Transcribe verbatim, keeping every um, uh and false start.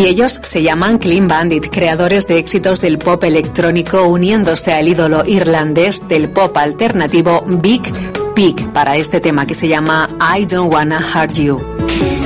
Y ellos se llaman Clean Bandit, creadores de éxitos del pop electrónico, uniéndose al ídolo irlandés del pop alternativo Big Pig para este tema que se llama I Don't Wanna Hurt You.